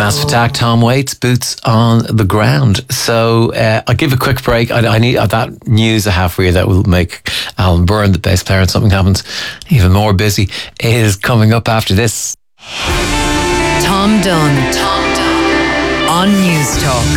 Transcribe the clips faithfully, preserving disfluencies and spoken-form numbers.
Massive Attack, Tom Waits, Boots on the Ground. So uh, I'll give a quick break. I, I need uh, that news I have for you that will make Alan Byrne, the bass player in Something Happens, even more busy, is coming up after this. Tom Dunn. Tom Dunn. On News Talk.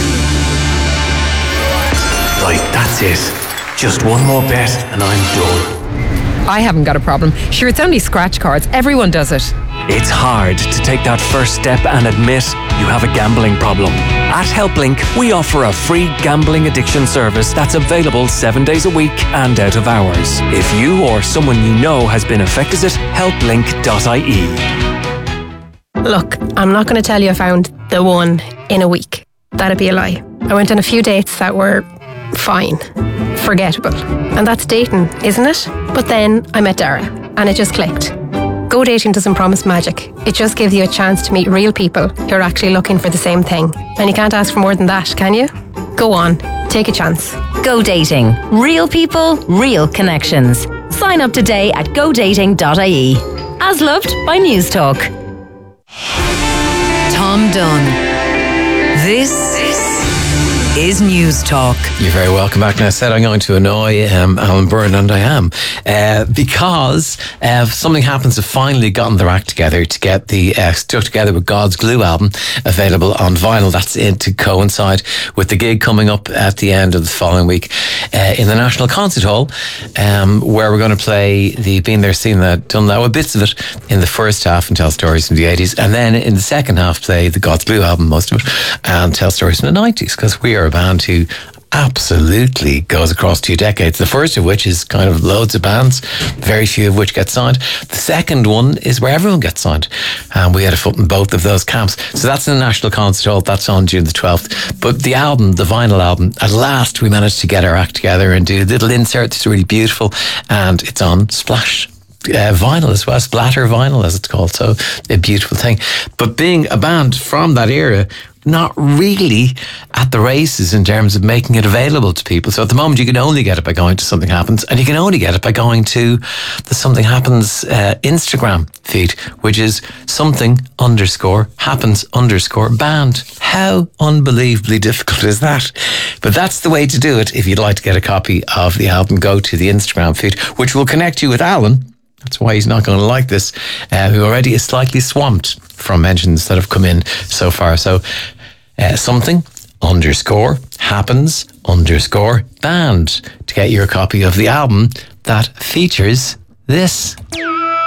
Right, that's it. Just one more bet and I'm done. I haven't got a problem. Sure, it's only scratch cards. Everyone does it. It's hard to take that first step and admit you have a gambling problem. At HelpLink, we offer a free gambling addiction service that's available seven days a week and out of hours. If you or someone you know has been affected, visit help link dot I E. Look, I'm not going to tell you I found the one in a week. That'd be a lie. I went on a few dates that were fine, forgettable. And that's dating, isn't it? But then I met Dara and it just clicked. Go Dating doesn't promise magic. It just gives you a chance to meet real people who are actually looking for the same thing. And you can't ask for more than that, can you? Go on, take a chance. Go Dating. Real people, real connections. Sign up today at go dating dot I E. As loved by News Talk. Tom Dunn. This is News Talk. You're very welcome back. Now, I said I'm going to annoy um, Alan Byrne, and I am, uh, because uh, Something Happens have finally gotten their act together to get the uh, Stuck Together with God's Glue album available on vinyl. That's in to coincide with the gig coming up at the end of the following week uh, in the National Concert Hall, um, where we're going to play the Been There, Seen That, Done That, with bits of it in the first half and tell stories from the eighties, and then in the second half play the God's Glue album, most of it, and tell stories from the nineties, because we are a band who absolutely goes across two decades. The first of which is kind of loads of bands, very few of which get signed. The second one is where everyone gets signed, and we had a foot in both of those camps. So that's in the National Concert Hall. That's on June the twelfth. But the album, the vinyl album, at last we managed to get our act together and do a little insert that's really beautiful, and it's on Splash Uh, vinyl as well, splatter vinyl as it's called. So a beautiful thing. But being a band from that era, not really at the races in terms of making it available to people. So at the moment you can only get it by going to Something Happens, and you can only get it by going to the Something Happens uh, Instagram feed, which is something underscore happens underscore band. How unbelievably difficult is that? But that's the way to do it. If you'd like to get a copy of the album, go to the Instagram feed, which will connect you with Alan. That's why he's not going to like this, uh, who already is slightly swamped from mentions that have come in so far. So uh, something underscore happens underscore band to get your copy of the album that features this.